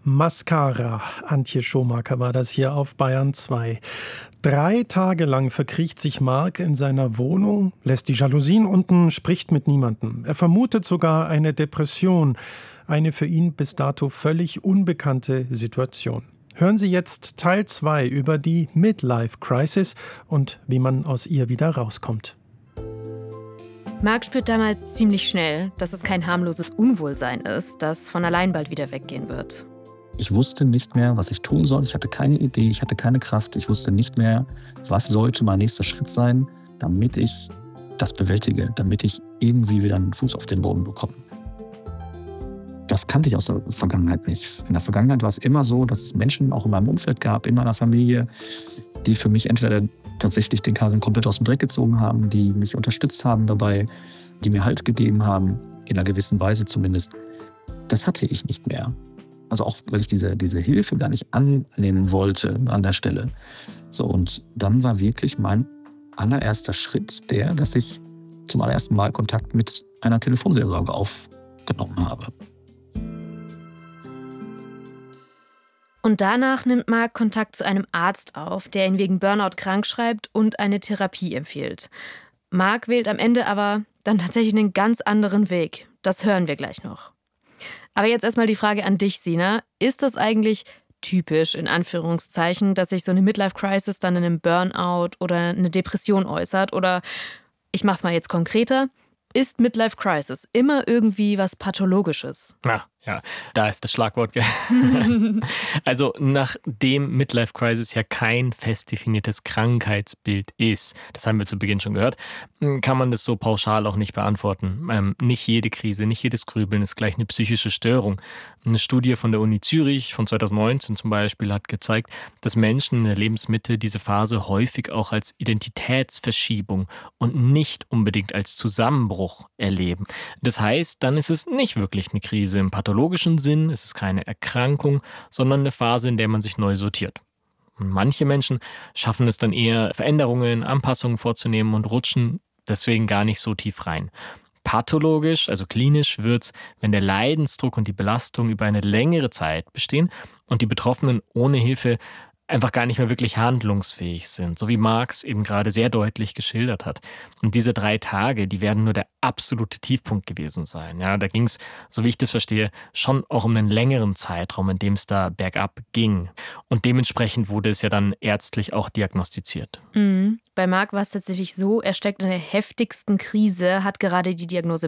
Mascara. Antje Schomaker war das hier auf Bayern 2. 3 Tage lang verkriecht sich Mark in seiner Wohnung, lässt die Jalousien unten, spricht mit niemandem. Er vermutet sogar eine Depression, eine für ihn bis dato völlig unbekannte Situation. Hören Sie jetzt Teil 2 über die Midlife Crisis und wie man aus ihr wieder rauskommt. Mark spürt damals ziemlich schnell, dass es kein harmloses Unwohlsein ist, das von allein bald wieder weggehen wird. Ich wusste nicht mehr, was ich tun soll. Ich hatte keine Idee, ich hatte keine Kraft. Ich wusste nicht mehr, was sollte mein nächster Schritt sein, damit ich das bewältige, damit ich irgendwie wieder einen Fuß auf den Boden bekomme. Das kannte ich aus der Vergangenheit nicht. In der Vergangenheit war es immer so, dass es Menschen auch in meinem Umfeld gab, in meiner Familie, die für mich entweder tatsächlich den Karren komplett aus dem Dreck gezogen haben, die mich unterstützt haben dabei, die mir Halt gegeben haben, in einer gewissen Weise zumindest. Das hatte ich nicht mehr. Also auch, weil ich diese Hilfe gar nicht annehmen wollte an der Stelle. So, und dann war wirklich mein allererster Schritt dass ich zum allerersten Mal Kontakt mit einer Telefonseelsorge aufgenommen habe. Und danach nimmt Mark Kontakt zu einem Arzt auf, der ihn wegen Burnout krankschreibt und eine Therapie empfiehlt. Mark wählt am Ende aber dann tatsächlich einen ganz anderen Weg. Das hören wir gleich noch. Aber jetzt erstmal die Frage an dich, Sina. Ist das eigentlich typisch, in Anführungszeichen, dass sich so eine Midlife-Crisis dann in einem Burnout oder eine Depression äußert? Oder, ich mach's mal jetzt konkreter, ist Midlife-Crisis immer irgendwie was Pathologisches? Ja, da ist das Schlagwort. Also nachdem Midlife-Crisis ja kein fest definiertes Krankheitsbild ist, das haben wir zu Beginn schon gehört, kann man das so pauschal auch nicht beantworten. Nicht jede Krise, nicht jedes Grübeln ist gleich eine psychische Störung. Eine Studie von der Uni Zürich von 2019 zum Beispiel hat gezeigt, dass Menschen in der Lebensmitte diese Phase häufig auch als Identitätsverschiebung und nicht unbedingt als Zusammenbruch erleben. Das heißt, dann ist es nicht wirklich eine Krise im pathologischen Sinn, es ist keine Erkrankung, sondern eine Phase, in der man sich neu sortiert. Und manche Menschen schaffen es dann eher, Veränderungen, Anpassungen vorzunehmen und rutschen deswegen gar nicht so tief rein. Pathologisch, also klinisch, wird's, wenn der Leidensdruck und die Belastung über eine längere Zeit bestehen und die Betroffenen ohne Hilfe einfach gar nicht mehr wirklich handlungsfähig sind, so wie Marx eben gerade sehr deutlich geschildert hat. Und diese 3 Tage, die werden nur der absolute Tiefpunkt gewesen sein. Ja, da ging es, so wie ich das verstehe, schon auch um einen längeren Zeitraum, in dem es da bergab ging. Und dementsprechend wurde es ja dann ärztlich auch diagnostiziert. Bei Mark war es tatsächlich so, er steckt in der heftigsten Krise, hat gerade die Diagnose